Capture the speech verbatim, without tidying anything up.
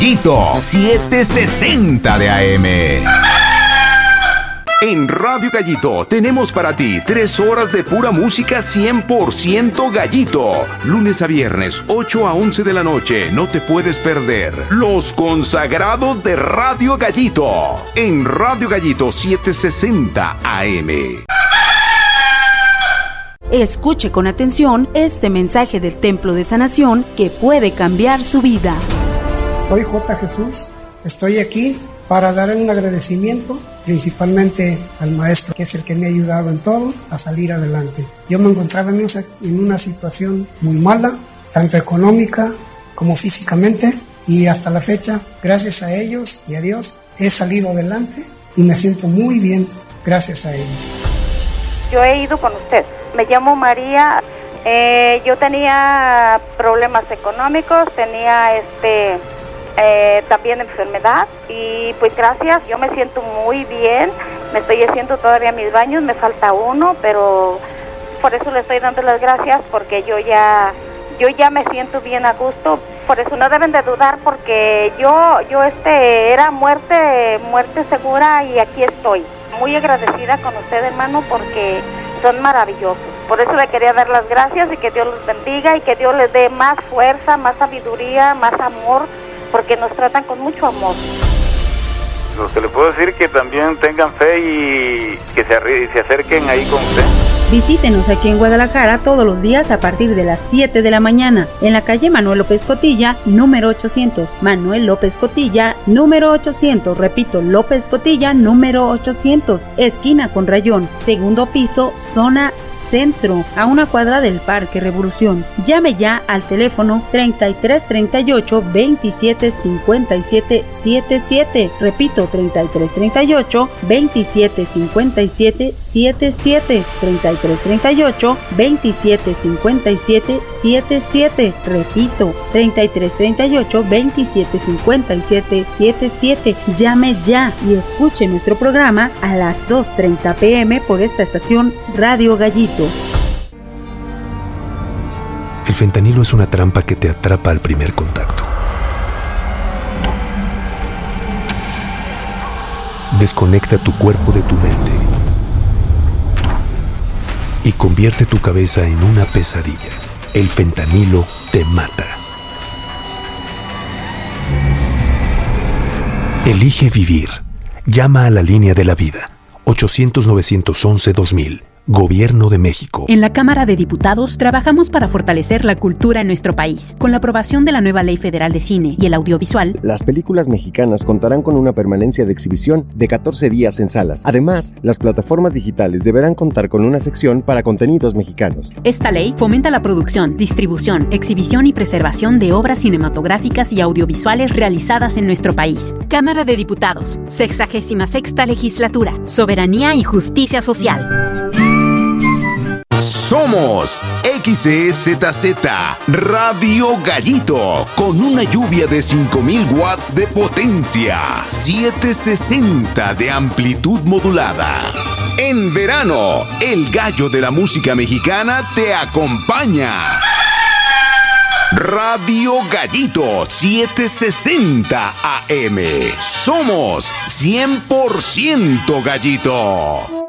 Gallito setecientos sesenta de A M. En Radio Gallito tenemos para ti tres horas de pura música cien por ciento Gallito. Lunes a viernes, ocho a once de la noche. No te puedes perder Los Consagrados de Radio Gallito. En Radio Gallito setecientos sesenta A M. Escuche con atención este mensaje del Templo de Sanación que puede cambiar su vida. Soy J. Jesús. Estoy aquí para dar un agradecimiento principalmente al maestro, que es el que me ha ayudado en todo a salir adelante. Yo me encontraba en, esa, en una situación muy mala, tanto económica como físicamente, y hasta la fecha, gracias a ellos y a Dios, he salido adelante y me siento muy bien gracias a ellos. Yo he ido con usted. Me llamo María. Eh, yo tenía problemas económicos, tenía este... Eh, también enfermedad, y pues gracias, yo me siento muy bien, me estoy haciendo todavía mis baños, me falta uno, pero por eso le estoy dando las gracias, porque yo ya yo ya me siento bien a gusto. Por eso no deben de dudar, porque yo yo este era muerte muerte segura, y aquí estoy muy agradecida con usted, hermano, porque son maravillosos. Por eso le quería dar las gracias, y que Dios los bendiga, y que Dios les dé más fuerza, más sabiduría, más amor, porque nos tratan con mucho amor. Lo que le puedo decir, que también tengan fe y que se, arri- se acerquen ahí con usted. Visítenos aquí en Guadalajara todos los días a partir de las siete de la mañana, en la calle Manuel López Cotilla, número ochocientos. Manuel López Cotilla, número ochocientos. Repito, López Cotilla, número ochocientos. Esquina con Rayón, segundo piso, zona centro, a una cuadra del Parque Revolución. Llame ya al teléfono treinta y tres treinta y ocho veintisiete cincuenta y siete setenta y siete. Repito, treinta y tres treinta y ocho veintisiete cincuenta y siete setenta y siete. treinta y tres treinta y ocho veintisiete cincuenta y siete setenta y siete. Repito, treinta y tres treinta y ocho veintisiete cincuenta y siete setenta y siete. Llame ya y escuche nuestro programa a las dos treinta pm por esta estación Radio Gallito. El fentanilo es una trampa que te atrapa al primer contacto. Desconecta tu cuerpo de tu mente y convierte tu cabeza en una pesadilla. El fentanilo te mata. Elige vivir. Llama a la línea de la vida. ochocientos novecientos once dos mil. Gobierno de México. En la Cámara de Diputados trabajamos para fortalecer la cultura en nuestro país. Con la aprobación de la nueva Ley Federal de Cine y el Audiovisual, las películas mexicanas contarán con una permanencia de exhibición de catorce días en salas. Además, las plataformas digitales deberán contar con una sección para contenidos mexicanos. Esta ley fomenta la producción, distribución, exhibición y preservación de obras cinematográficas y audiovisuales realizadas en nuestro país. Cámara de Diputados, sexagésima sexta legislatura. Soberanía y justicia social. Somos X E Z Z Radio Gallito, con una lluvia de cinco mil watts de potencia, setecientos sesenta de amplitud modulada. En verano, el gallo de la música mexicana te acompaña. Radio Gallito setecientos sesenta A M. Somos cien por ciento Gallito.